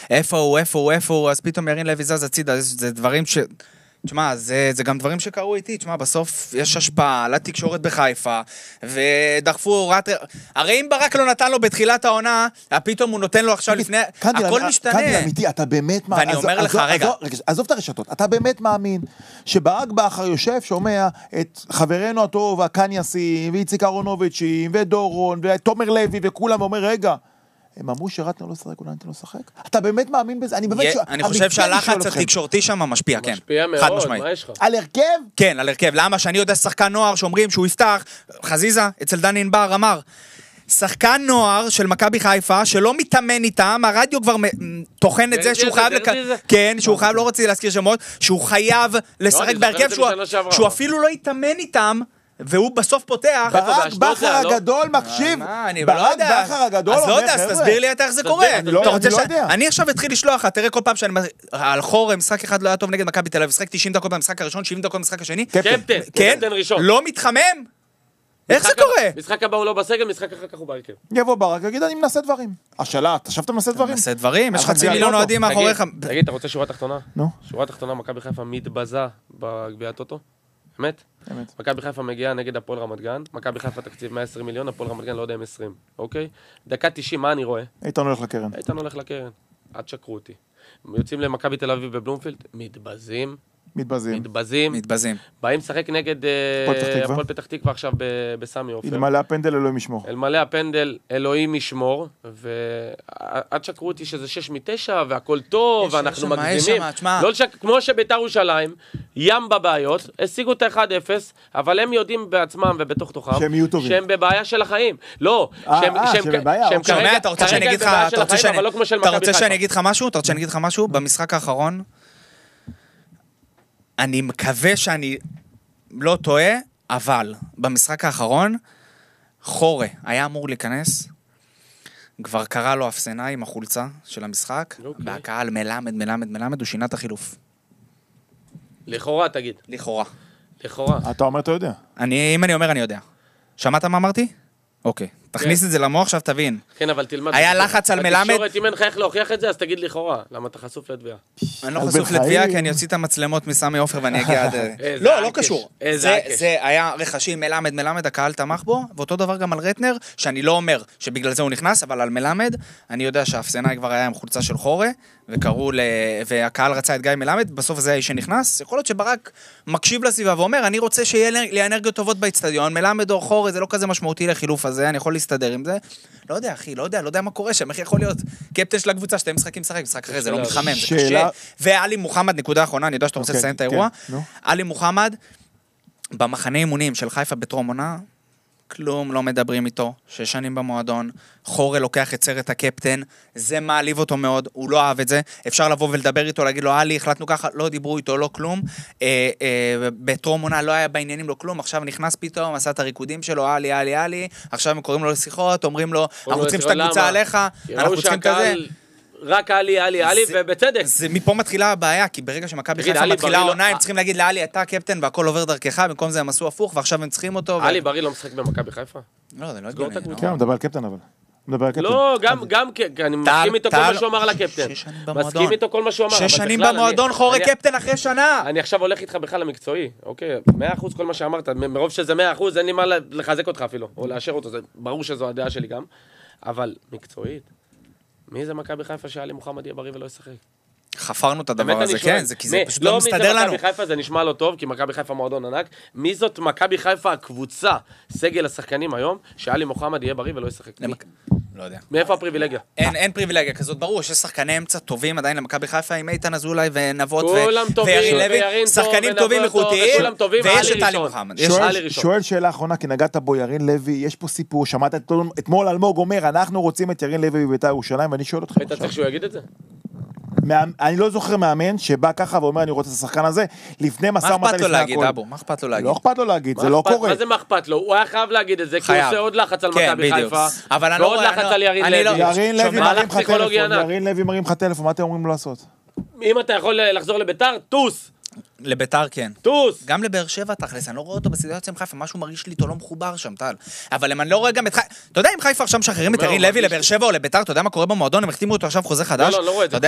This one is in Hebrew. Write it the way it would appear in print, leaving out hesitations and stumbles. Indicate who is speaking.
Speaker 1: איפה הוא, אז פתאום ירין לוי זז הצידה, זה דברים תשמע, זה גם דברים שקרו איתי, תשמע, בסוף יש השפעה לתקשורת בחיפה, ודחפו, הרי אם ברק לא נתן לו בתחילת העונה, פתאום הוא נותן לו עכשיו לפני, הכל משתנה.
Speaker 2: קנדי, אמיתי, אתה באמת מאמין,
Speaker 1: ואני אומר לך, רגע.
Speaker 2: עזוב את הרשתות, אתה באמת מאמין, שברק באחר יושב, שומע את חברנו הטוב, הקניאסים, ואיציק אהרונוביץ' ודורון, ותומר לוי, וכולם, ואומר, רגע, הם אמרו שרטנר לא שחק, אולי אתה לא שחק? אתה באמת מאמין בזה?
Speaker 1: אני חושב שהלחץ התקשורתי שם משפיע, כן.
Speaker 3: משפיע מאוד, מה יש לך?
Speaker 2: על הרכב?
Speaker 1: כן, על הרכב. למה? שאני יודע שחקן נוער שאומרים שהוא יפתח, חזיזה, אצל דני ענבר אמר, שחקן נוער של מכבי חיפה, שלא מתאמן איתם, הרדיו כבר טוחן את זה שהוא חייב, כן, שהוא חייב, לא רציתי להזכיר שמות, שהוא חייב לשחק בהרכב, שהוא אפילו לא יתאמן איתם, והוא בסוף פותח.
Speaker 2: ברק בכר הגדול מקשיב. ברק בכר הגדול אומר,
Speaker 1: אז לא יודע, אז תסביר לי איך זה קורה.
Speaker 2: אני לא יודע.
Speaker 1: אני עכשיו התחיל לשלוח, תראה כל פעם שאני על חור, משחק אחד לא היה טוב נגד מכבי תל אביב, משחק 90 דקות במשחק הראשון, 70 דקות במשחק השני.
Speaker 3: קפטן ראשון.
Speaker 1: לא מתחמם? איך זה קורה?
Speaker 3: משחק הבא הוא לא בסגל, משחק אחר כך הוא בהרכב.
Speaker 2: יבוא ברק, יגיד אני מנסה דברים. השאלה, אתה חשבת מנסה דברים?
Speaker 1: מנסה דברים, יש חצי מיליון אוהדים מאחוריך.
Speaker 3: תגיד, אתה רוצה שורה תחתונה?
Speaker 2: נו.
Speaker 3: שורה תחתונה, מכבי חיפה מתבזה בגביע הטוטו? אמת? מכבי חיפה מגיעה נגד הפועל רמת גן, מכבי חיפה תקציב 120 מיליון, הפועל רמת גן לא יודע אם 20, אוקיי? דקה 90, מה אני רואה?
Speaker 2: איתן הולך לקרן.
Speaker 3: איתן הולך לקרן, עד שקרו אותי. יוצאים למכבי תל אביב בבלומפילד, מתבזים. באים לשחק נגד הפועל פתח תקווה עכשיו בסמי עופר.
Speaker 2: אלמלא הפנדל אלוהים ישמור.
Speaker 3: אלמלא הפנדל אלוהים ישמור, ועד שקרו אותי שזה 6-9 והכל טוב, ואנחנו מגזימים. כמו שביתר ירושלים, ים בבעיות, השיגו את ה-1-0, אבל הם יודעים בעצמם ובתוך תוכם,
Speaker 2: שהם יהיו טובים.
Speaker 3: שהם בבעיה של החיים. לא, שהם
Speaker 1: כרגע
Speaker 3: בבעיה של החיים, אבל לא כמו של מכבי חיפה.
Speaker 1: אתה רוצה שאני אגיד לך משהו? במשחק האחרון, אני מקווה שאני לא טועה, אבל במשחק האחרון, חורה היה אמור להיכנס, כבר קרא לו אפסנה עם החולצה של המשחק, והקהל מלמד, הוא שינה את החילוף.
Speaker 3: לכאורה תגיד.
Speaker 1: לכאורה.
Speaker 2: אתה אומר, אתה יודע.
Speaker 1: אם אני אומר, אני יודע. שמעת מה אמרתי? אוקיי. תכניס את זה למוח, עכשיו תבין.
Speaker 3: כן, אבל תלמד.
Speaker 1: היה לחץ על מלמד.
Speaker 3: התקשורת, אם אין לך איך להוכיח את זה, אז תגיד לכאורה. למה אתה חשוף לתביעה?
Speaker 1: אני לא חשוף לתביעה, כי אני אוציא את המצלמות מסמי עופר ואני אגיע עד... לא קשור. זה היה רכשים, מלמד, הקהל תמך בו, ואותו דבר גם על רטנר, שאני לא אומר שבגלל זה הוא נכנס, אבל על מלמד, אני יודע שהאפסנאי כבר היה עם חולצה של חורה, והקהל רצה את גיא מלמד, בסוף זה האיש שנכנס. יכול להיות שברק מקשיב לסביבה ואומר, אני רוצה שיהיה לי אנרגיות טובות באצטדיון, מלמד או חורה, זה לא כזה משמעותי לחילוף הזה, אני יכול להסתדר עם זה. לא יודע, אחי, לא יודע מה קורה שם, איך יכול להיות קפטן של הקבוצה, שתי משחקים משחק אחרי, זה לא מתחמם, זה קשה. ואלי מוחמד, נקודה האחרונה, אני יודע שאתה רוצה לסיים את האירוע. אלי מוחמד, במחנה אימונים של חיפה בטרום עונה, כלום לא מדברים איתו, 6 שנים במועדון, חורה לוקח את סרט הקפטן, זה מעליב אותו מאוד, הוא לא אהב את זה, אפשר לבוא ולדבר איתו, להגיד לו, אלי, החלטנו ככה, לא דיברו איתו, לא כלום, בטרום עונה לא היה בעניינים לו כלום, עכשיו נכנס פתאום, עשה את הריקודים שלו, אלי, עכשיו הם קוראים לו לשיחות, אומרים לו, אנחנו צריכים שאת הקבוצה עליך, אנחנו צריכים כזה.
Speaker 3: רק אלי, ובצדק.
Speaker 1: מפה מתחילה הבעיה, כי ברגע שמכבי חיפה מתחילה העונה, הם צריכים להגיד לאלי, אתה קפטן, והכל עובר דרכך, במקום זה הם עשו הפוך, ועכשיו הם צריכים אותו.
Speaker 3: אלי בריא לא משחק במכבי חיפה?
Speaker 1: לא, זה לא הגיוני.
Speaker 2: כן, הוא מדבר על קפטן, אבל.
Speaker 3: לא, גם, אני מסכים איתו כל מה שהוא אמר לקפטן. מסכים איתו כל מה שהוא אמר.
Speaker 1: 6 שנים במועדון, חורה קפטן אחרי שנה.
Speaker 3: אני עכשיו הולך איתך בכלל למקצועי, אוקיי? 100% כל מה שאמרת, מרוב שזה 100%, אין לי מה לחזק אותך אפילו, או לאשר אותו, זה ברור שזו הדעה שלי גם, אבל מקצועית. מי זה מכבי חיפה שאלי מוחמד יהיה בריא ולא ישחק?
Speaker 1: חפרנו את הדבר הזה, כן, כי זה פשוט לא מסתדר לנו.
Speaker 3: לא, מי זה מכבי חיפה, זה נשמע לא טוב, כי מכבי חיפה מועדון ענק. מי זאת מכבי חיפה הקבוצה, סגל השחקנים היום, שאלי מוחמד יהיה בריא ולא ישחק?
Speaker 1: לא יודע.
Speaker 3: מאיפה הפריבילגיה?
Speaker 1: אין פריבילגיה כזאת, ברור, שיש שחקני אמצע טובים עדיין למכבי חיפה, עם איתן אזולאי ונבות
Speaker 3: וירין
Speaker 1: לוי, שחקנים טובים איכותיים, ויש את אלי מוחמד.
Speaker 2: שואל שאלה אחרונה, כי נגעת בו ירין לוי, יש פה סיפור, שמעת אתמול אלמוג אומר, אנחנו רוצים את ירין לוי בבית"ר ירושלים, ואני שואל אותך.
Speaker 3: אתה צריך שהוא יגיד את זה?
Speaker 2: אני לא זוכר מאמן שבא ככה ואומר אני רוצה את השחקן הזה לפני מסע ומתן לפני הכל.
Speaker 1: מה אכפת לו להגיד?
Speaker 2: לא אכפת לו להגיד, זה לא קורה.
Speaker 3: מה זה מה אכפת לו? הוא היה חייב להגיד את זה, כי הוא עושה עוד לחץ על מכבי חיפה, ועוד לחץ על ירין לוי.
Speaker 2: ירין לוי מרים לך טלפון, מה אתם אומרים לו לעשות?
Speaker 3: אם אתה יכול לחזור לביתר, טוס.
Speaker 1: לביתר כן.
Speaker 3: טוס.
Speaker 1: גם לבאר שבע תכלס, אני לא רואה אותו בסיטואציה עם חיפה, משהו מרגיש לי, לא מחובר שם, טל. אבל אם אני לא רואה גם את חיפה, אתה יודע אם חיפה עכשיו משחררים את ירין לוי לבאר שבע או לביתר, אתה יודע מה קורה במועדון, הם החתימו אותו עכשיו חוזה חדש?
Speaker 3: לא רואה את זה.